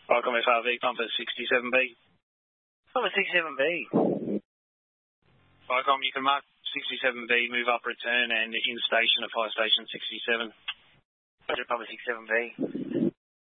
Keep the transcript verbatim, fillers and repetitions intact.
Vicom F R V, Compass sixty-seven B. Compass sixty-seven B. Vicom, you can mark sixty-seven B, move up, return, and in station at fire station sixty-seven. Roger, Compass sixty-seven B.